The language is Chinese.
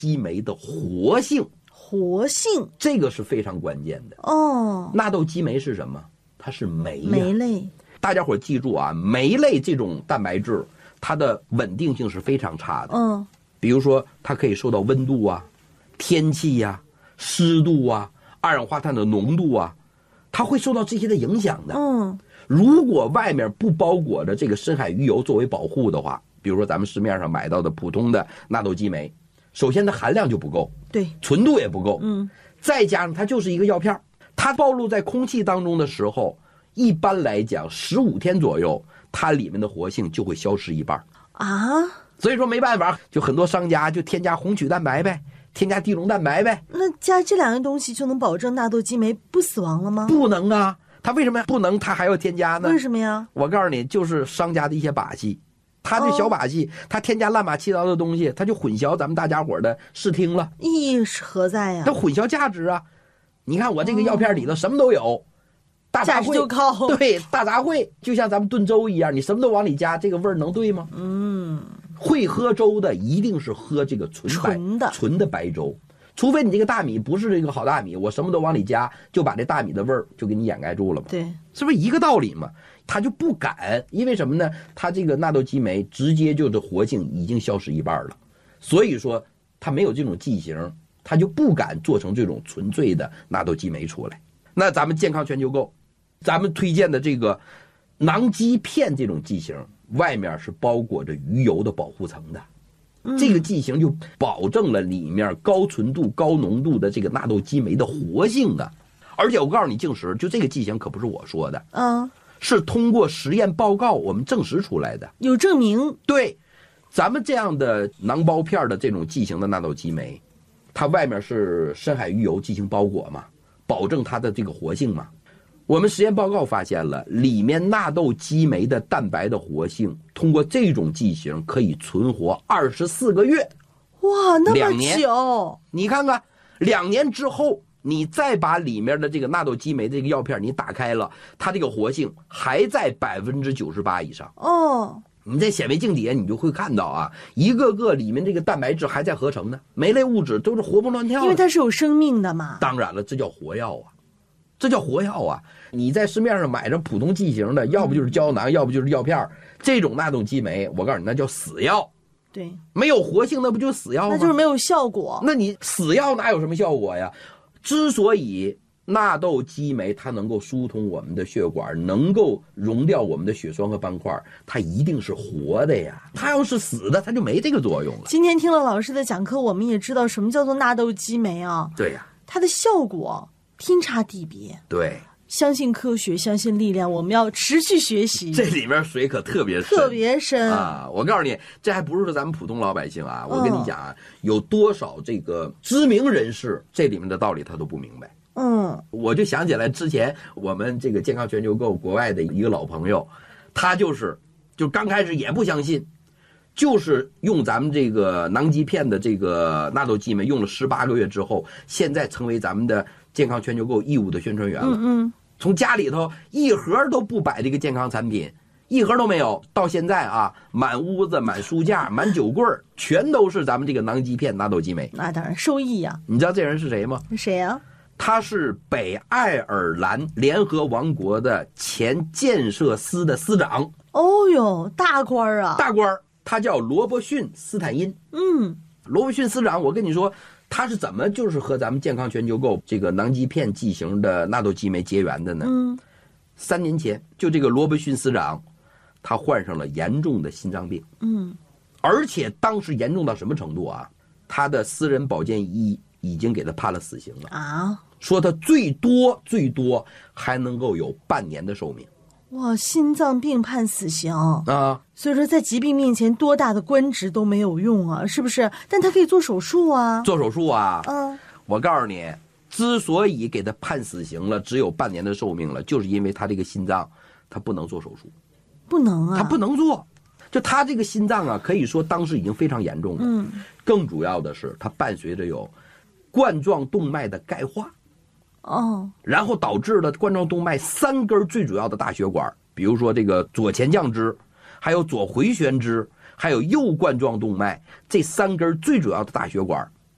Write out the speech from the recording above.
激酶的活性。 活性这个是非常关键的哦。 纳豆激酶是什么？它是酶呀。 酶类。 大家伙记住啊，酶类这种蛋白质，它的稳定性是非常差的。比如说它可以受到温度啊、天气呀、湿度啊、二氧化碳的浓度啊，它会受到这些的影响的。如果外面不包裹着这个深海鱼油作为保护的话，比如说咱们市面上买到的普通的纳豆激酶，首先它含量就不够， 对， 纯度也不够，再加上它就是一个药片，它暴露在空气当中的时候，一般来讲15天左右，它里面的活性就会消失一半啊。 所以说没办法，就很多商家就添加红曲蛋白呗，添加地龙蛋白呗。 那加这两个东西就能保证纳豆激酶不死亡了吗？ 不能啊，它为什么不能？它还要添加呢？ 为什么呀？ 我告诉你，就是商家的一些把戏。他这小把戏，他添加乱码七糟的东西，他就混淆咱们大家伙的视听了。 意义是何在呀？ 它混淆价值啊！你看我这个药片里头什么都有，大杂烩就高。 对，大杂烩就像咱们炖粥一样，你什么都往里加，这个味儿能对吗？会喝粥的一定是喝这个纯的白粥，除非你这个大米不是这个好大米，我什么都往里加，就把这大米的味儿就给你掩盖住了嘛。 对， 是不是一个道理嘛？他就不敢，因为什么呢？他这个纳豆激酶直接就是活性已经消失一半了，所以说他没有这种剂型，他就不敢做成这种纯粹的纳豆激酶出来。那咱们健康全球购，咱们推荐的这个囊激片这种剂型，外面是包裹着鱼油的保护层的。这个剂型就保证了里面高纯度、高浓度的这个纳豆激酶的活性啊！而且我告诉你，静时，就这个剂型可不是我说的，是通过实验报告我们证实出来的， 有证明。 对，咱们这样的囊包片的这种剂型的纳豆激酶，它外面是深海鱼油进行包裹嘛，保证它的这个活性嘛。我们实验报告发现了，里面纳豆激酶的蛋白的活性，通过这种剂型可以存活24个月。 哇，那么久！ 2年，你看看，2年之后，你再把里面的这个纳豆激酶的这个药片你打开了，它这个活性还在98%以上。你在显微镜底下你就会看到啊，一个个里面这个蛋白质还在合成呢，酶类物质都是活蹦乱跳的。 因为它是有生命的嘛。 当然了，这叫活药啊。这叫活药啊！你在市面上买着普通剂型的，要不就是胶囊，要不就是药片，这种纳豆激酶，我告诉你，那叫死药。 对， 没有活性，那不就是死药吗？ 那就是没有效果。 那你死药哪有什么效果呀？之所以纳豆激酶它能够疏通我们的血管，能够溶掉我们的血栓和斑块，它一定是活的呀。它要是死的，它就没这个作用了。 今天听了老师的讲课，我们也知道什么叫做纳豆激酶啊。 对呀， 它的效果天差地别。 对， 相信科学，相信力量，我们要持续学习。 这里面水可特别深， 特别深啊！我告诉你，这还不是说咱们普通老百姓啊。我跟你讲啊，有多少这个知名人士，这里面的道理他都不明白。我就想起来之前我们这个健康全球购国外的一个老朋友，他就刚开始也不相信，就是用咱们这个囊激片的这个纳豆激酶用了18个月之后，现在成为咱们的健康全球购义务的宣传员了。从家里头一盒都不摆这个健康产品，一盒都没有，到现在啊，满屋子、满书架、满酒柜全都是咱们这个囊激片纳豆激酶。 那当然受益呀。 你知道这人是谁吗？ 谁呀？ 他是北爱尔兰联合王国的前建设司的司长。 哦哟，大官啊！ 大官，他叫罗伯逊·斯坦因。罗伯逊司长，我跟你说，他是怎么就是和咱们健康全球购这个囊激片剂型的纳豆激酶结缘的呢？3年前，就这个罗伯逊司长，他患上了严重的心脏病。而且当时严重到什么程度啊？他的私人保健医已经给他判了死刑了啊！说他最多还能够有半年的寿命。 哇，心脏病判死刑啊！ 所以说在疾病面前多大的官职都没有用啊，是不是？但他可以做手术啊。 做手术啊！我告诉你，之所以给他判死刑了，只有半年的寿命了，就是因为他这个心脏他不能做手术。 不能啊， 他不能做。就他这个心脏啊，可以说当时已经非常严重了。更主要的是，他伴随着有冠状动脉的钙化。然后导致了冠状动脉3根最主要的大血管，比如说这个左前降支，还有左回旋支，还有右冠状动脉，这3根最主要的大血管